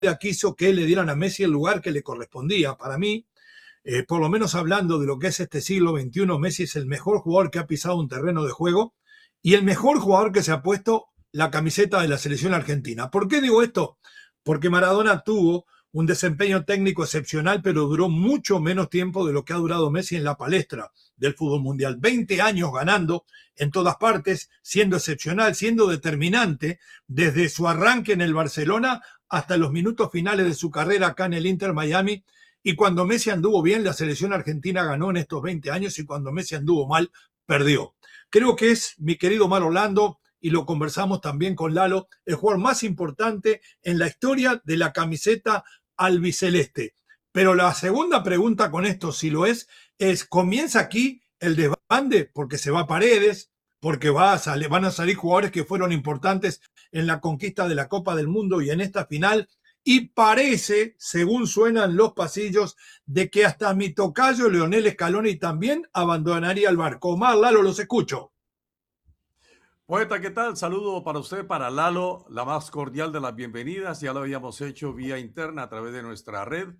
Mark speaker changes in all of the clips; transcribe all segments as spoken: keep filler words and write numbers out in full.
Speaker 1: quiso que le dieran a Messi el lugar que le correspondía. Para mí, eh, por lo menos hablando de lo que es este siglo veintiuno, Messi es el mejor jugador que ha pisado un terreno de juego y el mejor jugador que se ha puesto la camiseta de la selección argentina. ¿Por qué digo esto? Porque Maradona tuvo un desempeño técnico excepcional, pero duró mucho menos tiempo de lo que ha durado Messi en la palestra del fútbol mundial. veinte años ganando en todas partes, siendo excepcional, siendo determinante, desde su arranque en el Barcelona hasta los minutos finales de su carrera acá en el Inter Miami. Y cuando Messi anduvo bien, la selección argentina ganó en estos veinte años, y cuando Messi anduvo mal, perdió. Creo que es, mi querido Mar Orlando, y lo conversamos también con Lalo, el jugador más importante en la historia de la camiseta albiceleste. Pero la segunda pregunta con esto, si lo es, es, ¿comienza aquí el desbande? Porque se va Paredes, porque va a salir, van a salir jugadores que fueron importantes en la conquista de la Copa del Mundo y en esta final, y parece, según suenan los pasillos, de que hasta mi tocayo Lionel Scaloni también abandonaría el barco. Omar, Lalo, los escucho.
Speaker 2: Poeta, ¿qué tal? Saludo para usted, para Lalo, la más cordial de las bienvenidas. Ya lo habíamos hecho vía interna a través de nuestra red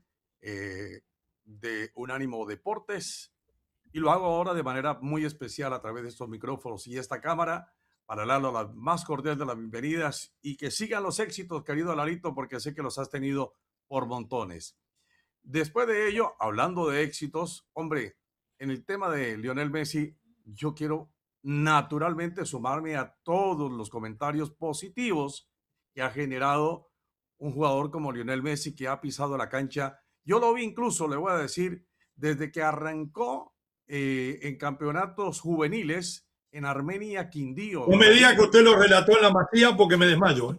Speaker 2: eh, de Unánimo Deportes, y lo hago ahora de manera muy especial a través de estos micrófonos y esta cámara. Para Lalo, la más cordial de las bienvenidas, y que sigan los éxitos, querido Larito, porque sé que los has tenido por montones. Después de ello, hablando de éxitos, hombre, en el tema de Lionel Messi, yo quiero naturalmente sumarme a todos los comentarios positivos que ha generado un jugador como Lionel Messi, que ha pisado la cancha. Yo lo vi incluso, le voy a decir, desde que arrancó eh, en campeonatos juveniles en Armenia, Quindío.
Speaker 1: No me diga que usted lo relató en la Masía, porque me desmayo.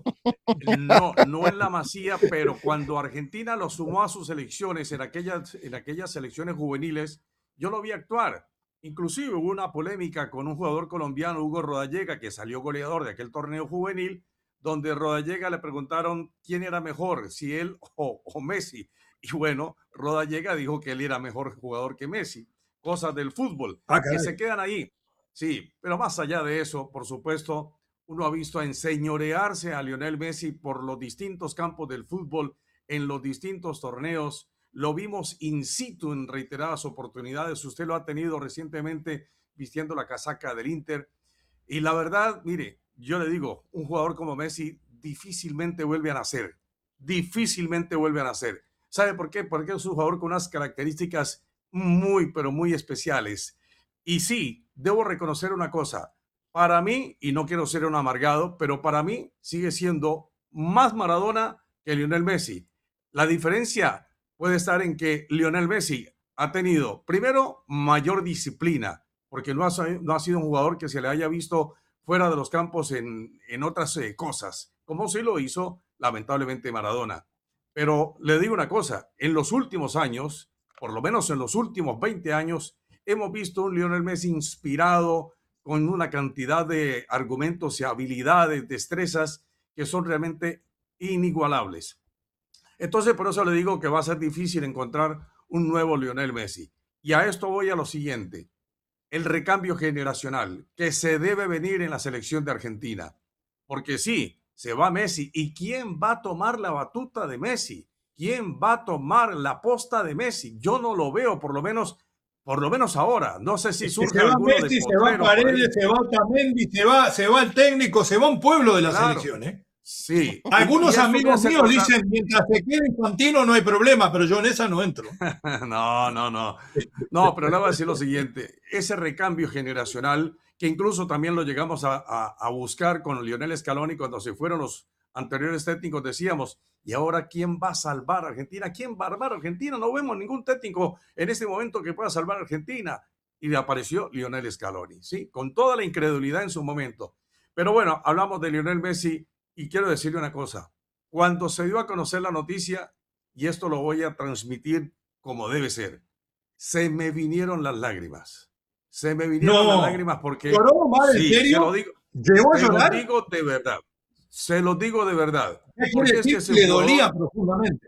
Speaker 2: No, no en la Masía, pero cuando Argentina lo sumó a sus selecciones, en aquellas, en aquellas selecciones juveniles, yo lo vi actuar. Inclusive hubo una polémica con un jugador colombiano, Hugo Rodallega, que salió goleador de aquel torneo juvenil, donde Rodallega le preguntaron quién era mejor, si él o, o Messi. Y bueno, Rodallega dijo que él era mejor jugador que Messi. Cosas del fútbol,
Speaker 1: Ah,
Speaker 2: que
Speaker 1: caray.
Speaker 2: se quedan ahí. Sí, pero más allá de eso, por supuesto, uno ha visto a enseñorearse a Lionel Messi por los distintos campos del fútbol, en los distintos torneos. Lo vimos in situ en reiteradas oportunidades. Usted lo ha tenido recientemente vistiendo la casaca del Inter. Y la verdad, mire, yo le digo, un jugador como Messi difícilmente vuelve a nacer. Difícilmente vuelve a nacer. ¿Sabe por qué? Porque es un jugador con unas características muy, pero muy especiales. Y sí, debo reconocer una cosa. Para mí, y no quiero ser un amargado, pero para mí sigue siendo más Maradona que Lionel Messi. La diferencia puede estar en que Lionel Messi ha tenido, primero, mayor disciplina, porque no ha, no ha sido un jugador que se le haya visto fuera de los campos en, en otras eh, cosas, como sí lo hizo lamentablemente Maradona. Pero le digo una cosa, en los últimos años, por lo menos en los últimos veinte años, hemos visto un Lionel Messi inspirado, con una cantidad de argumentos y habilidades, destrezas que son realmente inigualables. Entonces, por eso le digo que va a ser difícil encontrar un nuevo Lionel Messi. Y a esto voy a lo siguiente: el recambio generacional que se debe venir en la selección de Argentina. Porque sí, se va Messi. ¿Y quién va a tomar la batuta de Messi? ¿Quién va a tomar la posta de Messi? Yo no lo veo, por lo menos, por lo menos ahora. No sé si
Speaker 1: Que se
Speaker 2: surge
Speaker 1: va
Speaker 2: alguno de
Speaker 1: Messi, se va
Speaker 2: potrero por ahí.
Speaker 1: Paredes, se va Otamendi, se va, se va el técnico, se va un pueblo de la
Speaker 2: Claro,
Speaker 1: selección, ¿eh?
Speaker 2: sí. Y, y
Speaker 1: Algunos
Speaker 2: esto me
Speaker 1: amigos
Speaker 2: hace
Speaker 1: míos
Speaker 2: acordar.
Speaker 1: dicen, mientras se quede Infantino no hay problema, pero yo en esa no entro.
Speaker 2: No, no, no. No, pero le voy a decir lo siguiente: ese recambio generacional, que incluso también lo llegamos a, a, a buscar con Lionel Scaloni cuando se fueron los anteriores técnicos, decíamos, ¿y ahora quién va a salvar a Argentina? ¿Quién va a salvar a Argentina? No vemos ningún técnico en este momento que pueda salvar a Argentina. Y le apareció Lionel Scaloni, ¿sí? Con toda la incredulidad en su momento. Pero bueno, hablamos de Lionel Messi y quiero decirle una cosa. Cuando se dio a conocer la noticia, y esto lo voy a transmitir como debe ser, se me vinieron las lágrimas. Se me vinieron las
Speaker 1: No.
Speaker 2: lágrimas porque,
Speaker 1: ¿Lloró, Omar, en
Speaker 2: sí, se lo
Speaker 1: serio?
Speaker 2: digo,
Speaker 1: ¿Llegó a
Speaker 2: se los
Speaker 1: llorar?
Speaker 2: digo de verdad. Se los digo de verdad.
Speaker 1: ¿Qué quiere
Speaker 2: Porque es que
Speaker 1: decir
Speaker 2: ese
Speaker 1: que le dolía
Speaker 2: jugador
Speaker 1: profundamente?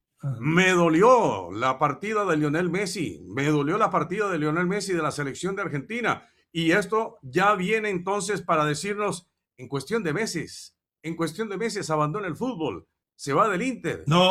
Speaker 2: me dolió la partida de Lionel Messi. Me dolió la partida de Lionel Messi de la selección de Argentina. Y esto ya viene entonces para decirnos, en cuestión de meses, en cuestión de meses abandona el fútbol. se va del Inter.
Speaker 1: No.